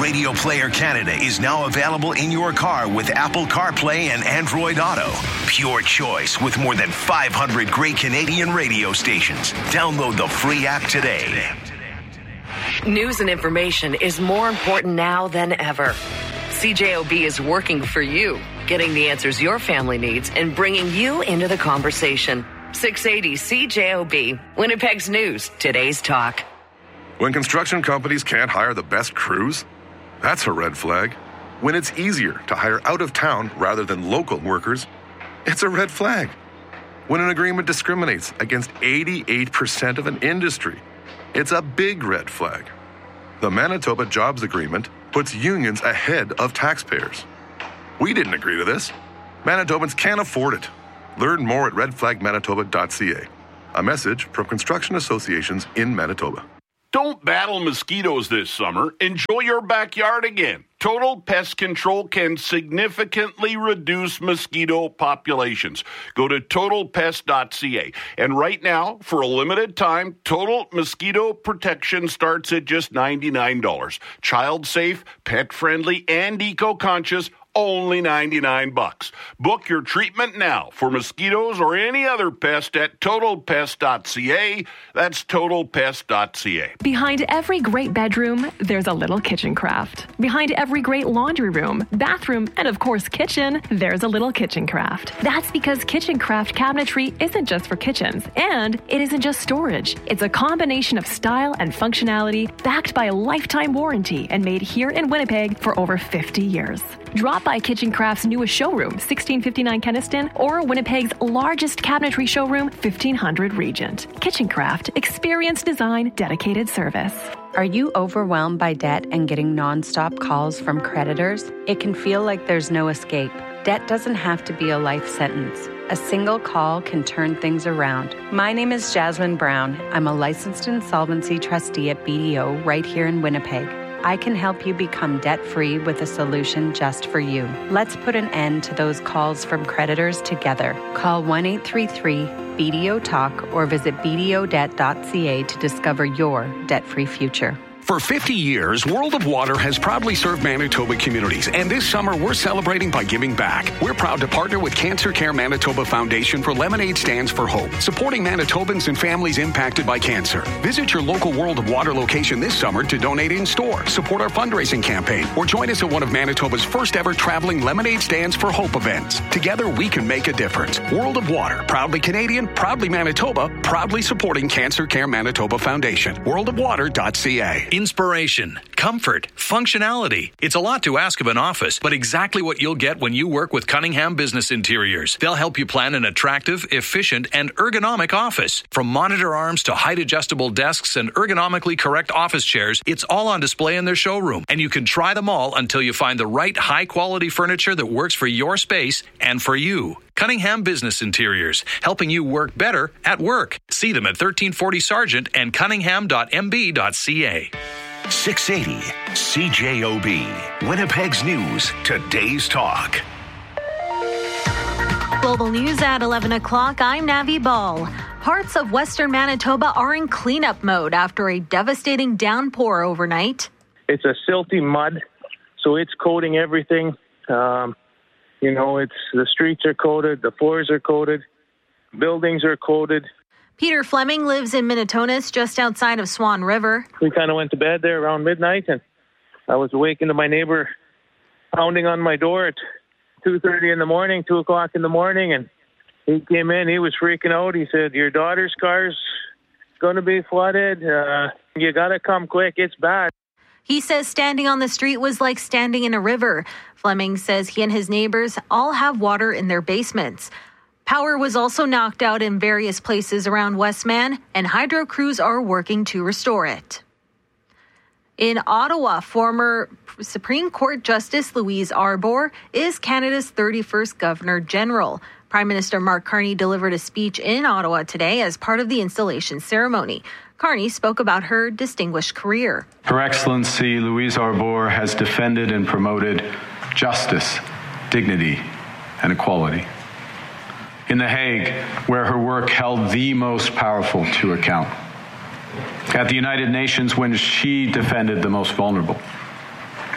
Radio Player Canada is now available in your car with Apple CarPlay and Android Auto. Pure choice with more than 500 great Canadian radio stations. Download the free app today. News and information is more important now than ever. CJOB is working for you, getting the answers your family needs and bringing you into the conversation. 680 CJOB, Winnipeg's News, today's talk. When construction companies can't hire the best crews, that's a red flag. When it's easier to hire out of town rather than local workers, it's a red flag. When an agreement discriminates against 88% of an industry, it's a big red flag. The Manitoba Jobs Agreement puts unions ahead of taxpayers. We didn't agree to this. Manitobans can't afford it. Learn more at redflagmanitoba.ca. A message from construction associations in Manitoba. Don't battle mosquitoes this summer. Enjoy your backyard again. Total Pest Control can significantly reduce mosquito populations. Go to totalpest.ca. And right now, for a limited time, Total Mosquito Protection starts at just $99. Child safe, pet friendly, and eco-conscious. Only $99. Book your treatment now for mosquitoes or any other pest at totalpest.ca. That's totalpest.ca. Behind every great bedroom, there's a little kitchen craft. Behind every great laundry room, bathroom, and of course kitchen, there's a little kitchen craft. That's because Kitchen Craft cabinetry isn't just for kitchens, and it isn't just storage. It's a combination of style and functionality backed by a lifetime warranty and made here in Winnipeg for over 50 years. Drop by Kitchen Craft's newest showroom, 1659 Kenniston, or Winnipeg's largest cabinetry showroom, 1500 Regent. Kitchen Craft, experience design, dedicated service. Are you overwhelmed by debt and getting nonstop calls from creditors? It can feel like there's no escape. Debt doesn't have to be a life sentence. A single call can turn things around. My name is Jasmine Brown. I'm a licensed insolvency trustee at BDO right here in Winnipeg. I can help you become debt-free with a solution just for you. Let's put an end to those calls from creditors together. Call 1-833-BDO-TALK or visit bdodebt.ca to discover your debt-free future. For 50 years, World of Water has proudly served Manitoba communities, and this summer we're celebrating by giving back. We're proud to partner with Cancer Care Manitoba Foundation for Lemonade Stands for Hope, supporting Manitobans and families impacted by cancer. Visit your local World of Water location this summer to donate in store, support our fundraising campaign, or join us at one of Manitoba's first ever traveling Lemonade Stands for Hope events. Together we can make a difference. World of Water, proudly Canadian, proudly Manitoba, proudly supporting Cancer Care Manitoba Foundation. worldofwater.ca. Inspiration, comfort, functionality. It's a lot to ask of an office, but exactly what you'll get when you work with Cunningham Business Interiors. They'll help you plan an attractive, efficient, and ergonomic office. From monitor arms to height-adjustable desks and ergonomically correct office chairs, it's all on display in their showroom, and you can try them all until you find the right high-quality furniture that works for your space and for you. Cunningham Business Interiors, helping you work better at work. See them at 1340 Sargent and cunningham.mb.ca. 680 CJOB, Winnipeg's News, today's talk. Global News at 11 o'clock. I'm Navi Ball. Parts of western Manitoba are in cleanup mode after a devastating downpour overnight. It's a silty mud, so it's coating everything. It's the streets are coated, the floors are coated, buildings are coated. Peter Fleming lives in Minitonas, just outside of Swan River. We kind of went to bed there around midnight, and I was awakened to my neighbor pounding on my door at 2:30 in the morning, 2 o'clock in the morning, and he came in. He was freaking out. He said, "Your daughter's car's going to be flooded. You got to come quick. It's bad." He says standing on the street was like standing in a river. Fleming says he and his neighbors all have water in their basements. Power was also knocked out in various places around Westman, and hydro crews are working to restore it. In Ottawa, former Supreme Court Justice Louise Arbour is Canada's 31st Governor General. Prime Minister Mark Carney delivered a speech in Ottawa today as part of the installation ceremony. Carney spoke about her distinguished career. Her Excellency Louise Arbour has defended and promoted justice, dignity, and equality. In The Hague, where her work held the most powerful to account. At the United Nations, when she defended the most vulnerable.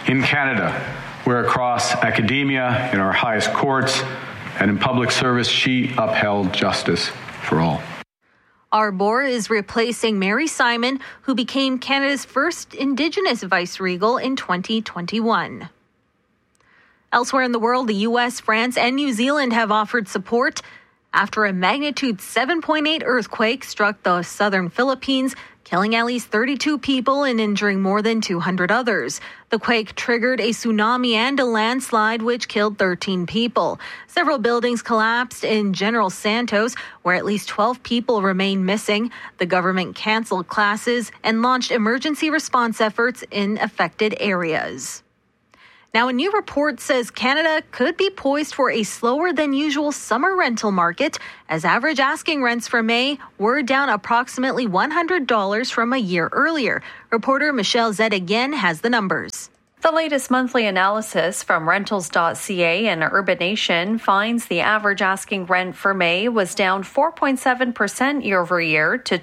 In Canada, where across academia, in our highest courts, and in public service, she upheld justice for all. Arbour is replacing Mary Simon, who became Canada's first Indigenous vice-regal in 2021. Elsewhere in the world, the U.S., France, and New Zealand have offered support after a magnitude 7.8 earthquake struck the southern Philippines, killing at least 32 people and injuring more than 200 others. The quake triggered a tsunami and a landslide, which killed 13 people. Several buildings collapsed in General Santos, where at least 12 people remain missing. The government canceled classes and launched emergency response efforts in affected areas. Now, a new report says Canada could be poised for a slower than usual summer rental market, as average asking rents for May were down approximately $100 from a year earlier. Reporter Michelle Zedigian has the numbers. The latest monthly analysis from Rentals.ca and Urbanation finds the average asking rent for May was down 4.7% year over year to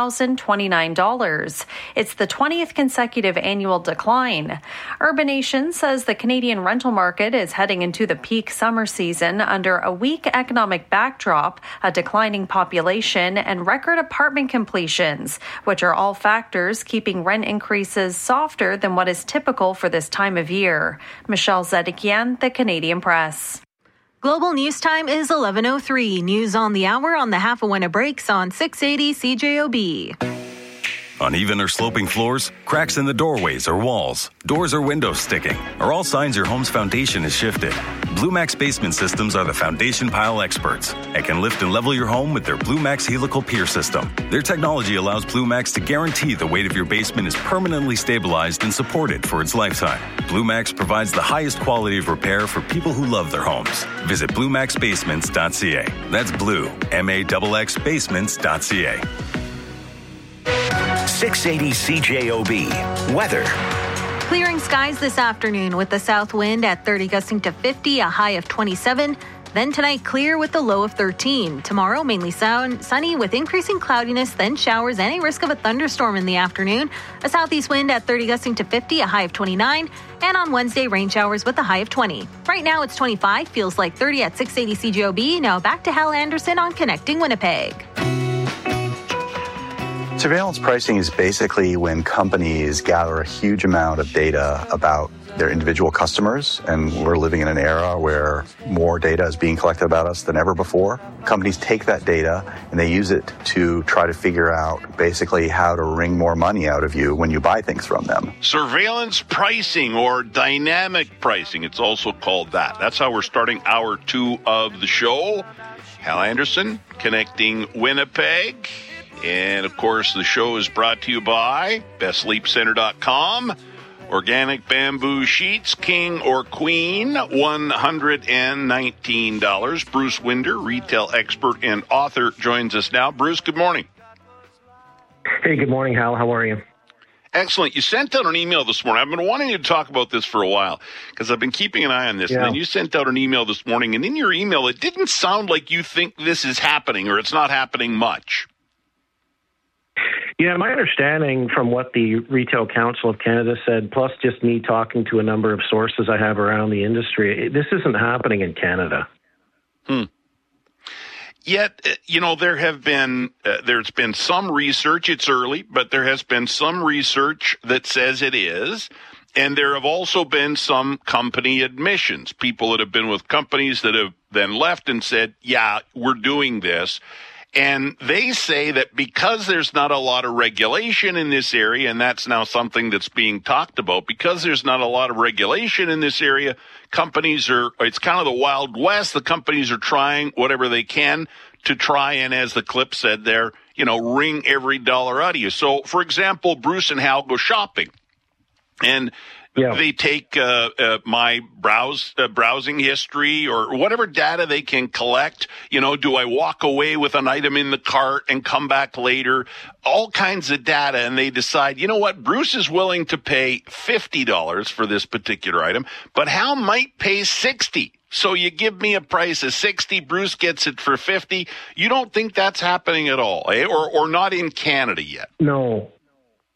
$2,029. It's the 20th consecutive annual decline. Urbanation says the Canadian rental market is heading into the peak summer season under a weak economic backdrop, a declining population, and record apartment completions, which are all factors keeping rent increases softer than what is typical for this time of year. Michelle Zedikian, The Canadian Press. Global News Time is 11:03. News on the hour on the half of when it breaks on 680 CJOB. Uneven or sloping floors, cracks in the doorways or walls, doors or windows sticking are all signs your home's foundation is shifted. BlueMax Basement Systems are the foundation pile experts and can lift and level your home with their BlueMax Helical Pier System. Their technology allows BlueMax to guarantee the weight of your basement is permanently stabilized and supported for its lifetime. BlueMax provides the highest quality of repair for people who love their homes. Visit BlueMaxBasements.ca. That's Blue, MAXX Basements.ca. 680 CJOB. Weather. Clearing skies this afternoon with the south wind at 30 gusting to 50, a high of 27. Then tonight, clear with a low of 13. Tomorrow, mainly sunny with increasing cloudiness, then showers and a risk of a thunderstorm in the afternoon. A southeast wind at 30 gusting to 50, a high of 29. And on Wednesday, rain showers with a high of 20. Right now, it's 25, feels like 30 at 680 CJOB. Now back to Hal Anderson on Connecting Winnipeg. Surveillance pricing is basically when companies gather a huge amount of data about their individual customers, and we're living in an era where more data is being collected about us than ever before. Companies take that data and they use it to try to figure out basically how to wring more money out of you when you buy things from them. Surveillance pricing or dynamic pricing, it's also called that. That's how we're starting hour 2 of the show. Hal Anderson, Connecting Winnipeg. And, of course, the show is brought to you by BestSleepCenter.com. Organic bamboo sheets, king or queen, $119. Bruce Winder, retail expert and author, joins us now. Bruce, good morning. Hey, good morning, Hal. How are you? Excellent. You sent out an email this morning. I've been wanting you to talk about this for a while because I've been keeping an eye on this. Yeah. And then you sent out an email this morning, and in your email, it didn't sound like you think this is happening or it's not happening much. Yeah, my understanding from what the Retail Council of Canada said, plus just me talking to a number of sources I have around the industry, this isn't happening in Canada. Yet, there's been some research, it's early, but there has been some research that says it is. And there have also been some company admissions, people that have been with companies that have then left and said, yeah, we're doing this. And they say that because there's not a lot of regulation in this area, and that's now something that's being talked about, because there's not a lot of regulation in this area, it's kind of the Wild West. The companies are trying whatever they can to try and, as the clip said there, wring every dollar out of you. So, for example, Bruce and Hal go shopping, and they take my browsing history or whatever data they can collect. Do I walk away with an item in the cart and come back later? All kinds of data. And they decide, you know what? Bruce is willing to pay $50 for this particular item, but Hal might pay $60. So you give me a price of $60, Bruce gets it for $50. You don't think that's happening at all, eh? Or not in Canada yet? No.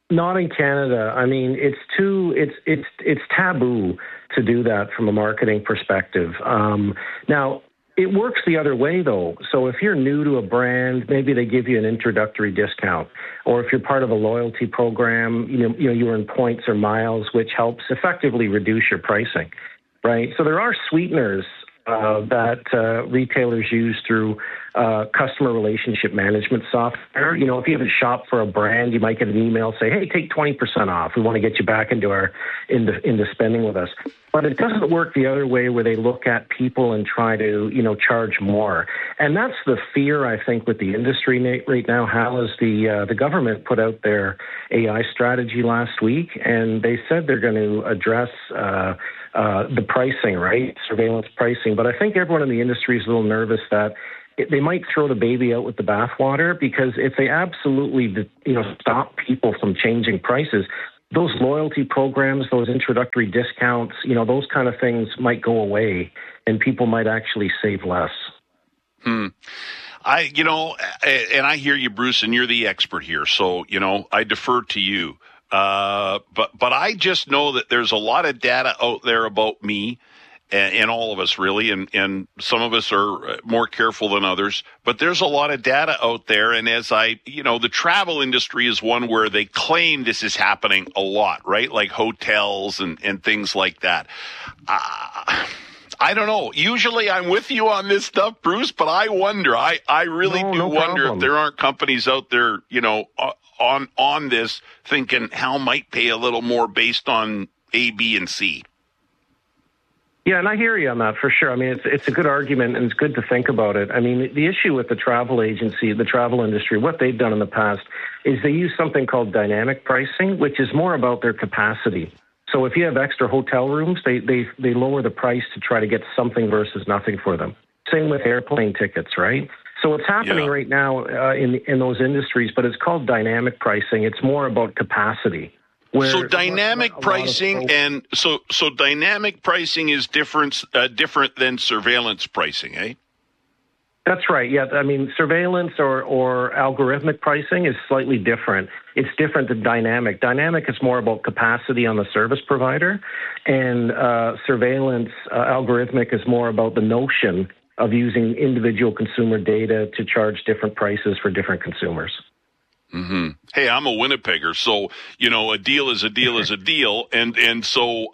Not in Canada. I mean, it's taboo to do that from a marketing perspective. Now, it works the other way, though. So if you're new to a brand, maybe they give you an introductory discount. Or if you're part of a loyalty program, you earn points or miles, which helps effectively reduce your pricing, right? So there are sweeteners that retailers use through customer relationship management software. If you haven't shopped for a brand, you might get an email say, "Hey, take 20% off. We want to get you back into spending with us." But it doesn't work the other way, where they look at people and try to charge more. And that's the fear, I think, with the industry right now. Hal, is the government put out their AI strategy last week, and they said they're going to address the pricing, right? Surveillance pricing. But I think everyone in the industry is a little nervous that they might throw the baby out with the bathwater, because if they absolutely, stop people from changing prices, those loyalty programs, those introductory discounts, those kind of things might go away, and people might actually save less. And I hear you, Bruce, and you're the expert here, so I defer to you. But I just know that there's a lot of data out there about me, and all of us really, and some of us are more careful than others, but there's a lot of data out there. And as the travel industry is one where they claim this is happening a lot, right? Like hotels and things like that. I don't know. Usually I'm with you on this stuff, Bruce, but I wonder, I really do wonder if there aren't companies out there, on this thinking Hal might pay a little more based on A, B, and C. Yeah, and I hear you on that for sure. I mean, it's a good argument, and it's good to think about it. I mean, the issue with the travel agency, the travel industry, what they've done in the past is they use something called dynamic pricing, which is more about their capacity. So if you have extra hotel rooms, they lower the price to try to get something versus nothing for them. Same with airplane tickets, right? So it's happening right now in those industries, but it's called dynamic pricing. It's more about capacity. So dynamic pricing dynamic pricing is different than surveillance pricing, eh? That's right. Yeah, I mean, surveillance or algorithmic pricing is slightly different. It's different than dynamic. Dynamic is more about capacity on the service provider, and surveillance algorithmic is more about the notion of using individual consumer data to charge different prices for different consumers. Mm-hmm. Hey, I'm a Winnipegger, so a deal is a deal is a deal, and so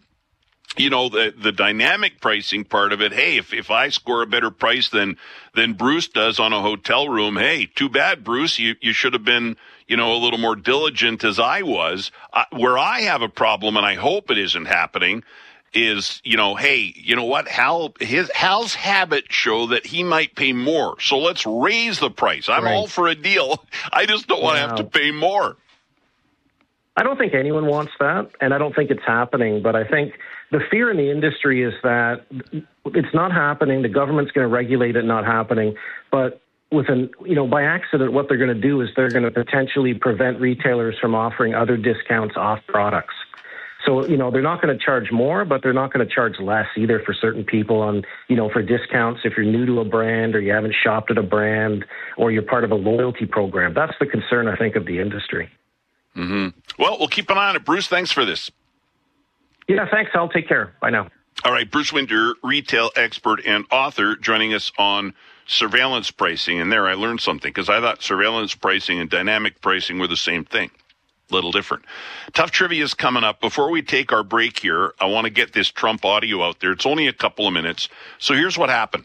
the dynamic pricing part of it. Hey, if I score a better price than Bruce does on a hotel room, hey, too bad, Bruce. You should have been a little more diligent as I was. Where I have a problem, and I hope it isn't happening, is, hey, you know what? Hal's habits show that he might pay more. So let's raise the price. I'm all for a deal. I just don't want to have to pay more. I don't think anyone wants that, and I don't think it's happening. But I think the fear in the industry is that it's not happening. The government's going to regulate it not happening. But by accident, what they're going to do is they're going to potentially prevent retailers from offering other discounts off products. So, they're not going to charge more, but they're not going to charge less either for certain people on, for discounts if you're new to a brand or you haven't shopped at a brand or you're part of a loyalty program. That's the concern, I think, of the industry. Mm-hmm. Well, we'll keep an eye on it. Bruce, thanks for this. Yeah, thanks. I'll take care. Bye now. All right, Bruce Winter, retail expert and author, joining us on surveillance pricing. And there I learned something, because I thought surveillance pricing and dynamic pricing were the same thing. Little different. Tough Trivia is coming up. Before we take our break here, I want to get this Trump audio out there. It's only a couple of minutes. So here's what happened.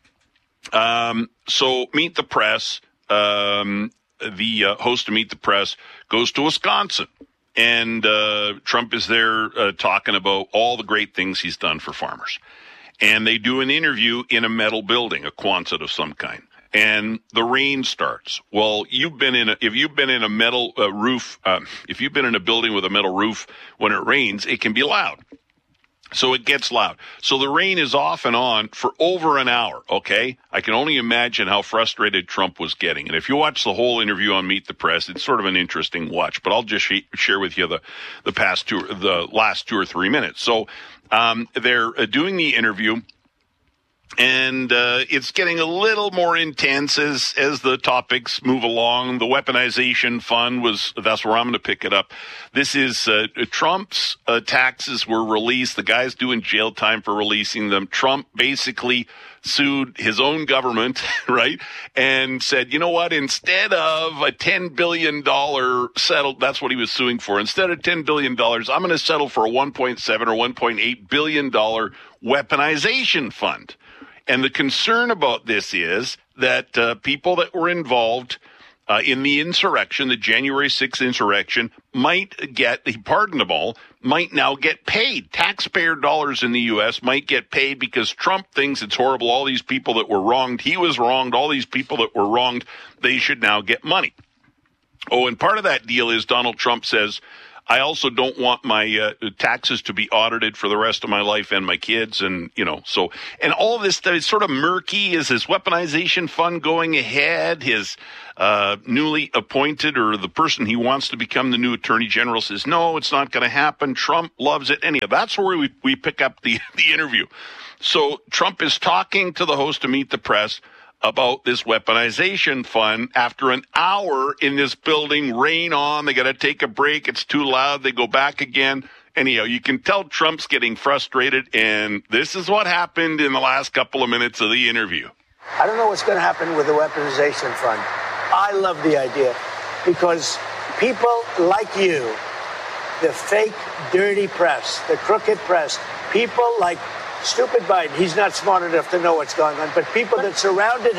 So Meet the Press, the host of Meet the Press, goes to Wisconsin. And Trump is there talking about all the great things he's done for farmers. And they do an interview in a metal building, a Quonset of some kind. And the rain starts. Well, if you've been in a metal roof, if you've been in a building with a metal roof, when it rains, it can be loud. So it gets loud. So the rain is off and on for over an hour, okay? I can only imagine how frustrated Trump was getting. And if you watch the whole interview on Meet the Press, it's sort of an interesting watch. But I'll just share with you the last 2 or 3 minutes. So they're doing the interview. And it's getting a little more intense as the topics move along. The weaponization fund that's where I'm going to pick it up. This is Trump's taxes were released. The guy's doing jail time for releasing them. Trump basically sued his own government, right? And said, you know what? Instead of a $10 billion settled, that's what he was suing for. Instead of $10 billion, I'm going to settle for a $1.7 or $1.8 billion weaponization fund. And the concern about this is that people that were involved in the insurrection, the January 6th insurrection, might now get paid. Taxpayer dollars in the U.S. might get paid because Trump thinks it's horrible. All these people that were wronged, he was wronged. All these people that were wronged, they should now get money. Oh, and part of that deal is Donald Trump says, I also don't want my taxes to be audited for the rest of my life and my kids. And, and all this is sort of murky. Is his weaponization fund going ahead? His newly appointed or the person he wants to become the new attorney general says, no, it's not going to happen. Trump loves it. Anyhow, that's where we pick up the interview. So Trump is talking to the host of Meet the Press about this weaponization fund. After an hour in this building, rain on, they got to take a break. It's too loud. They go back again. Anyhow, you can tell Trump's getting frustrated, and this is what happened in the last couple of minutes of the interview. I don't know what's going to happen with the weaponization fund. I love the idea because people like you, the fake, dirty press, the crooked press, people like stupid Biden, he's not smart enough to know what's going on, but people that surrounded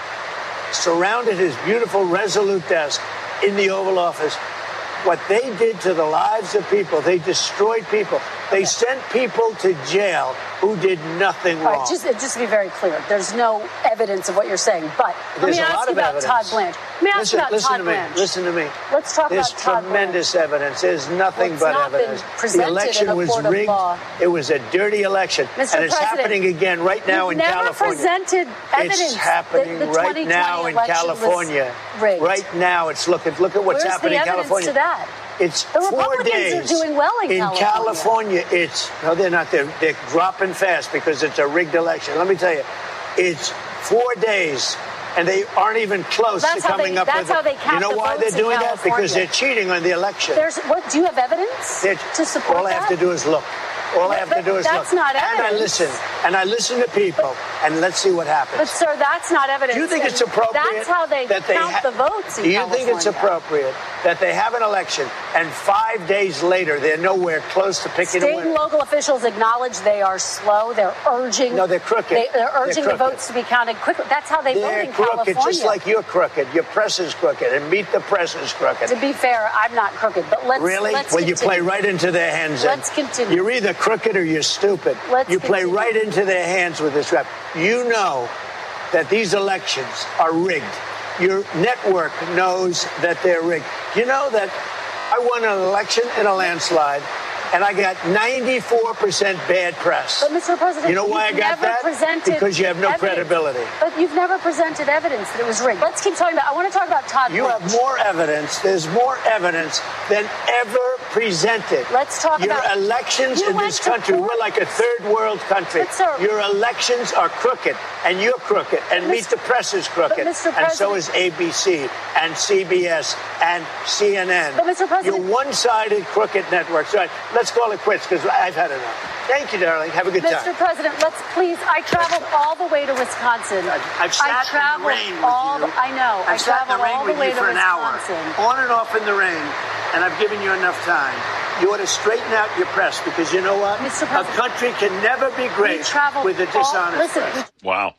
his beautiful, resolute desk in the Oval Office, what they did to the lives of people, they destroyed people. They sent people to jail who did nothing wrong. All right, just to be very clear, there's no evidence of what you're saying, but let me ask you about Todd Blanchard. Let me ask you about Todd Blanchard. Listen to me. Let's talk about Todd There's tremendous evidence. There's nothing but evidence. The election was rigged. It was a dirty election. And it's happening again right now in California. Presented evidence. It's happening right now in California. Right now, look at what's happening in California. To that? It's the 4 Republicans days. are doing well in California. No, they're not. They're dropping fast because it's a rigged election. Let me tell you, it's 4 days, and they aren't even close to coming up with it. That's how they count. You know why they're doing that? Because they're cheating on the election. Do you have evidence to support all that? All I have to do is look. All I have to do is look. That's not evidence. And I listen to people, and let's see what happens. But, sir, that's not evidence. Do you think it's appropriate? That's how they count the votes in California. Do you think it's appropriate that they have an election, and 5 days later they're nowhere close to picking a winner? State and local officials acknowledge they are slow. They're urging. No, they're crooked. They're urging the votes to be counted quickly. That's how they vote in California. They're crooked, just like you're crooked. Your press is crooked, and Meet the Press is crooked. To be fair, I'm not crooked, but let's continue. You play right into their hands. Let's continue. You're either crooked or you're stupid. You play right into their hands with this rap. You know that these elections are rigged. Your network knows that they're rigged. You know that I won an election in a landslide, and I got 94% bad press. But, Mr. President, you know why I got that? Because you have no credibility. But you've never presented evidence that it was rigged. Let's keep talking about. I want to talk about Todd. You have more evidence. There's more evidence than ever presented. Let's talk about your elections in this country. We're like a third world country. Your elections are crooked, and you're crooked, and Meet the Press is crooked, and so is ABC and CBS and CNN. But, Mr. President, you're one-sided crooked networks. Right. Let's call it quits because I've had enough. Thank you, darling. Have a good time. Mr. President, let's please. I traveled all the way to Wisconsin. I've sat in the rain with you. I know. I've sat in the rain with you for an hour, on and off in the rain, and I've given you enough time. You ought to straighten out your press because you know what? Mr. President, a country can never be great with a dishonest press. Wow.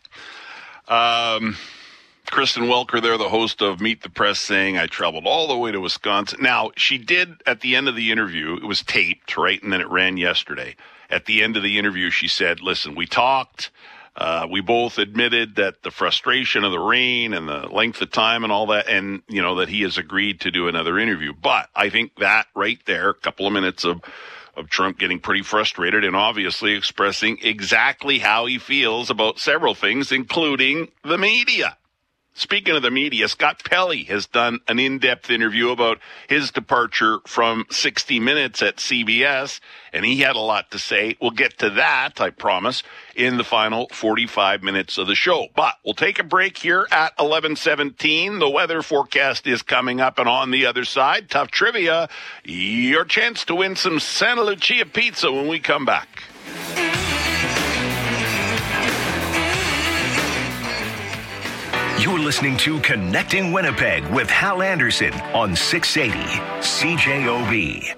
Kristen Welker there, the host of Meet the Press, saying, I traveled all the way to Wisconsin. Now, she did, at the end of the interview, it was taped, right, and then it ran yesterday. At the end of the interview, she said, listen, we talked. We both admitted that the frustration of the rain and the length of time and all that, and, you know, that he has agreed to do another interview. But I think that right there, a couple of minutes of Trump getting pretty frustrated and obviously expressing exactly how he feels about several things, including the media. Speaking of the media, Scott Pelley has done an in-depth interview about his departure from 60 Minutes at CBS, and he had a lot to say. We'll get to that, I promise, in the final 45 minutes of the show. But we'll take a break here at 11:17. The weather forecast is coming up, and on the other side, tough trivia, your chance to win some Santa Lucia pizza when we come back. You're listening to Connecting Winnipeg with Hal Anderson on 680 CJOB.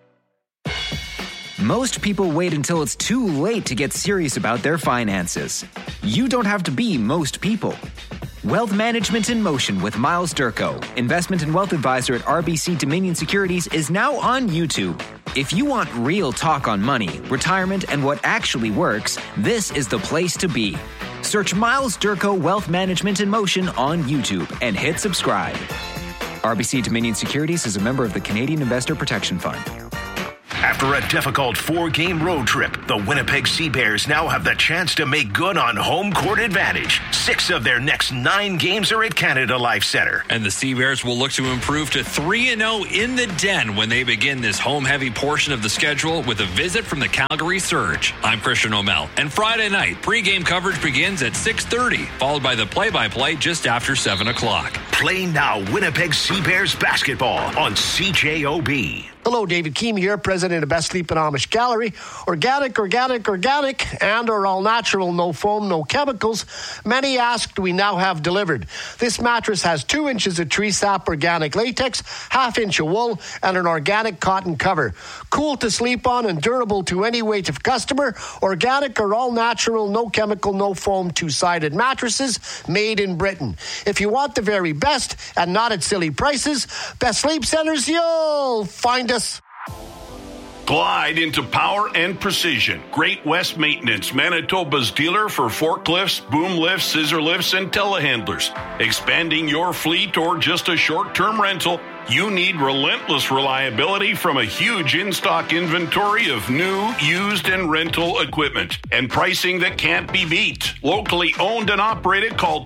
Most people wait until it's too late to get serious about their finances. You don't have to be most people. Wealth Management in Motion with Miles Durko, investment and wealth advisor at RBC Dominion Securities, is now on YouTube. If you want real talk on money, retirement, and what actually works, this is the place to be. Search Miles Durko Wealth Management in Motion on YouTube and hit subscribe. RBC Dominion Securities is a member of the Canadian Investor Protection Fund. After a difficult 4-game road trip, the Winnipeg Sea Bears now have the chance to make good on home court advantage. 6 of their next 9 games are at Canada Life Centre. And the Sea Bears will look to improve to 3-0 in the Den when they begin this home-heavy portion of the schedule with a visit from the Calgary Surge. I'm Christian O'Mell, and Friday night, pre-game coverage begins at 6:30, followed by the play-by-play just after 7 o'clock. Play now Winnipeg Sea Bears basketball on CJOB. Hello, David Keem here, president of Best Sleep and Amish Gallery. Organic, and or all natural, no foam, no chemicals. Many asked, we now have delivered. This mattress has 2 inches of tree sap organic latex, 1/2 inch of wool, and an organic cotton cover. Cool to sleep on and durable to any weight of customer. Organic or all natural, no chemical, no foam, 2-sided mattresses made in Britain. If you want the very best and not at silly prices, Best Sleep Centers, you'll find us. Glide into power and precision. Great West Maintenance, Manitoba's dealer for forklifts, boom lifts, scissor lifts, and telehandlers. Expanding your fleet or just a short-term rental, you need relentless reliability from a huge in-stock inventory of new, used, and rental equipment. And pricing that can't be beat. Locally owned and operated, call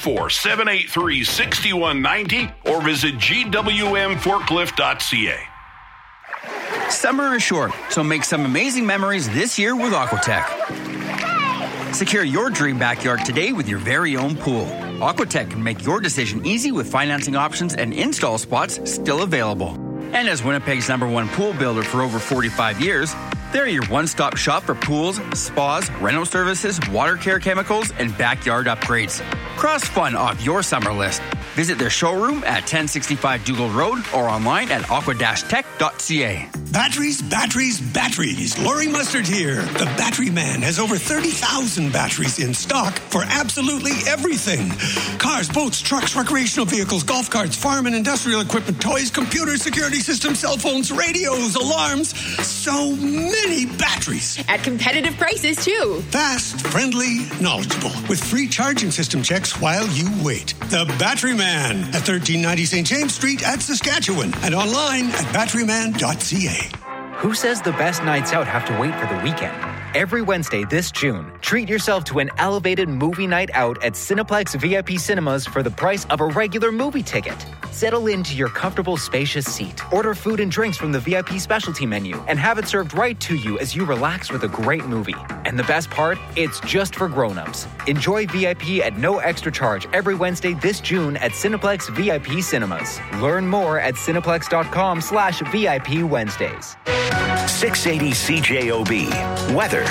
204-783-6190 or visit gwmforklift.ca. Summer is short, so make some amazing memories this year with Aquatech. Secure your dream backyard today with your very own pool. Aquatech can make your decision easy with financing options and install spots still available. And as Winnipeg's #1 pool builder for over 45 years, they're your one-stop shop for pools, spas, rental services, water care chemicals, and backyard upgrades. Cross fun off your summer list. Visit their showroom at 1065 Dougal Road or online at aqua-tech.ca. Batteries. Laurie Mustard here. The Battery Man has over 30,000 batteries in stock for absolutely everything. Cars, boats, trucks, recreational vehicles, golf carts, farm and industrial equipment, toys, computers, security systems, cell phones, radios, alarms. So many batteries. At competitive prices, too. Fast, friendly, knowledgeable. With free charging system checks while you wait. The Battery Man at 1390 St. James Street at Saskatchewan and online at batteryman.ca. Who says the best nights out have to wait for the weekend? Every Wednesday this June, treat yourself to an elevated movie night out at Cineplex VIP Cinemas for the price of a regular movie ticket. Settle into your comfortable, spacious seat. Order food and drinks from the VIP specialty menu and have it served right to you as you relax with a great movie. And the best part? It's just for grown-ups. Enjoy VIP at no extra charge every Wednesday this June at Cineplex VIP Cinemas. Learn more at cineplex.com/VIP Wednesdays. 680 CJOB. Weather.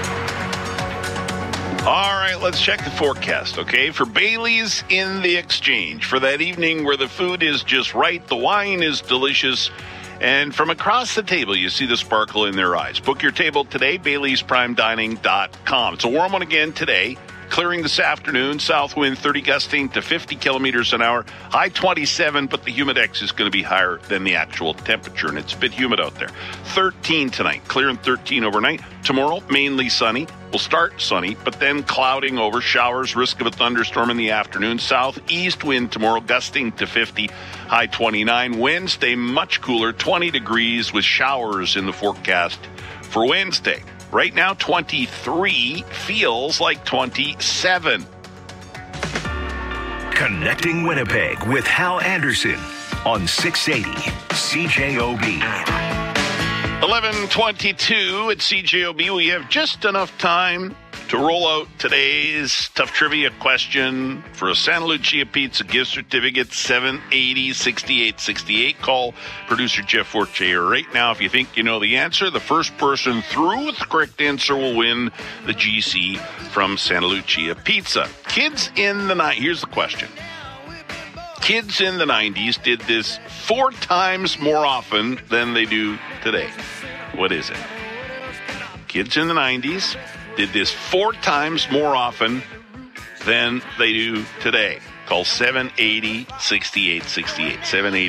All right, let's check the forecast, okay? For Bailey's in the Exchange, for that evening where the food is just right, the wine is delicious, and from across the table, you see the sparkle in their eyes. Book your table today, Bailey'sPrimeDining.com. It's a warm one again today. Clearing this afternoon, south wind 30 gusting to 50 kilometers an hour, high 27, but the humidex is going to be higher than the actual temperature, and it's a bit humid out there. 13 tonight, clear and 13 overnight. Tomorrow, mainly sunny. We'll start sunny, but then clouding over, showers, risk of a thunderstorm in the afternoon. Southeast wind tomorrow, gusting to 50, high 29. Wednesday, much cooler, 20 degrees with showers in the forecast for Wednesday. Right now, 23 feels like 27. Connecting Winnipeg with Hal Anderson on 680 CJOB. 11:22 at CJOB. We have just enough time to roll out today's tough trivia question for a Santa Lucia Pizza gift certificate, 780-6868. Call producer Jeff Fortier right now if you think you know the answer. The first person through with the correct answer will win the GC from Santa Lucia Pizza. Here's the question. Kids in the 90s did this 4 times more often than they do today. What is it? Kids in the 90s did this 4 times more often than they do today. Call 780-6868.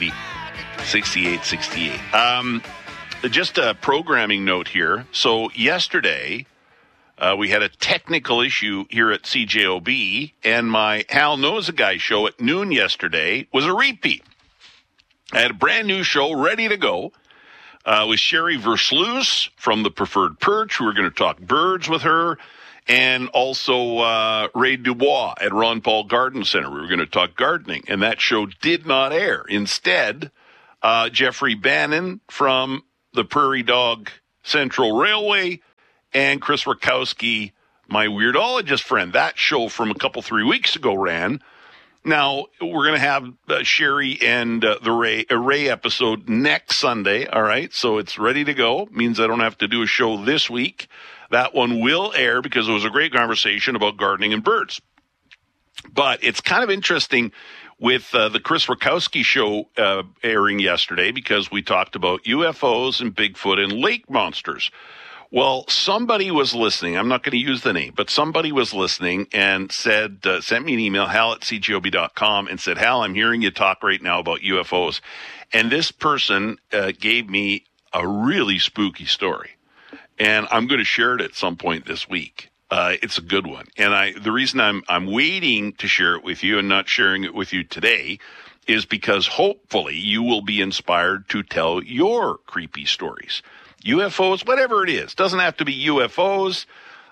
780-6868. Just a programming note here. So yesterday, we had a technical issue here at CJOB, and my Hal Knows a Guy show at noon yesterday was a repeat. I had a brand new show ready to go with Sherry Versluis from the Preferred Perch. We were going to talk birds with her, and also Ray Dubois at Ron Paul Garden Center. We were going to talk gardening, and that show did not air. Instead, Jeffrey Bannon from the Prairie Dog Central Railway and Chris Rakowski, my weirdologist friend. That show from a couple, 3 weeks ago ran. Now, we're going to have Sherry and the Ray episode next Sunday, all right? So it's ready to go. Means I don't have to do a show this week. That one will air because it was a great conversation about gardening and birds. But it's kind of interesting with the Chris Rakowski show airing yesterday because we talked about UFOs and Bigfoot and lake monsters. Well, somebody was listening. I'm not going to use the name, but somebody was listening and said, sent me an email, hal@cjob.com, and said, Hal, I'm hearing you talk right now about UFOs. And this person gave me a really spooky story. And I'm going to share it at some point this week. It's a good one. And the reason I'm waiting to share it with you and not sharing it with you today is because hopefully you will be inspired to tell your creepy stories. UFOs, whatever it is. Doesn't have to be UFOs.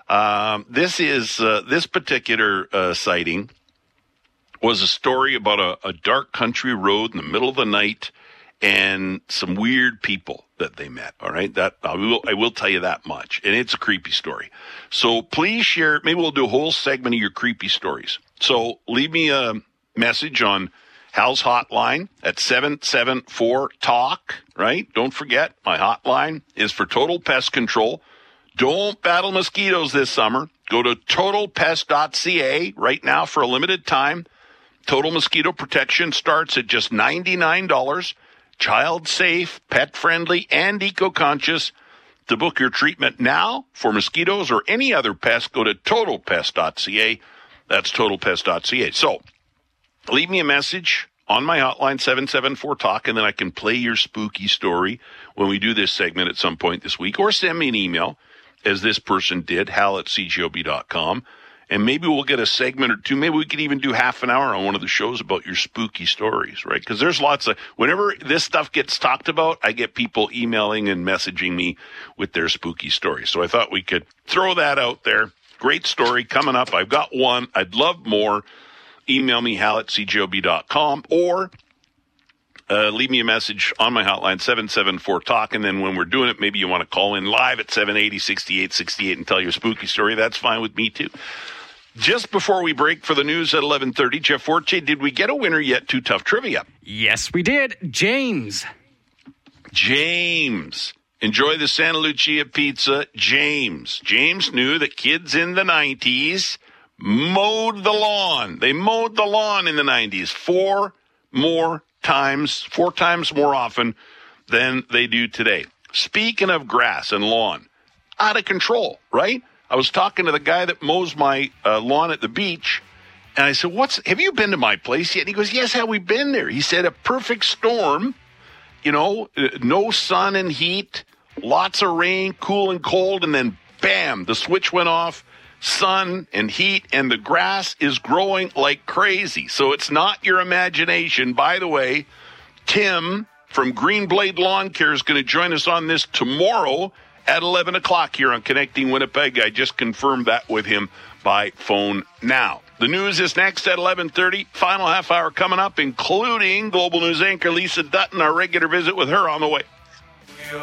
This particular sighting was a story about a dark country road in the middle of the night and some weird people that they met. All right. That I will tell you that much. And it's a creepy story. So please share. Maybe we'll do a whole segment of your creepy stories. So leave me a message on Hal's hotline at 774-TALK, right? Don't forget, my hotline is for total pest control. Don't battle mosquitoes this summer. Go to totalpest.ca right now for a limited time. Total mosquito protection starts at just $99. Child safe, pet friendly, and eco-conscious. To book your treatment now for mosquitoes or any other pest, go to totalpest.ca. That's totalpest.ca. So, leave me a message on my hotline, 774-TALK, and then I can play your spooky story when we do this segment at some point this week. Or send me an email, as this person did, hal@cjob.com, and maybe we'll get a segment or two. Maybe we could even do half an hour on one of the shows about your spooky stories, right? Because there's lots of, whenever this stuff gets talked about, I get people emailing and messaging me with their spooky stories. So I thought we could throw that out there. Great story coming up. I've got one. I'd love more. Email me, hal@cjob.com, or leave me a message on my hotline, 774-TALK, and then when we're doing it, maybe you want to call in live at 780-6868 and tell your spooky story. That's fine with me, too. Just before we break for the news at 11:30, Jeff Fortier, did we get a winner yet to Tough Trivia? Yes, we did. James. Enjoy the Santa Lucia Pizza. James knew that kids in the 90s mowed the lawn. They mowed the lawn in the 90s 4 times more often than they do today. Speaking of grass and lawn, out of control, right? I was talking to the guy that mows my lawn at the beach, and I said, have you been to my place yet? And he goes, yes, have we been there? He said, a perfect storm, no sun and heat, lots of rain, cool and cold, and then bam, the switch went off. Sun and heat, and the grass is growing like crazy. So it's not your imagination. By the way, Tim from Green Blade Lawn Care is going to join us on this tomorrow at 11 o'clock here on Connecting Winnipeg. I just confirmed that with him by phone now. The news is next at 11:30. Final half hour coming up, including Global News anchor Lisa Dutton, our regular visit with her on the way.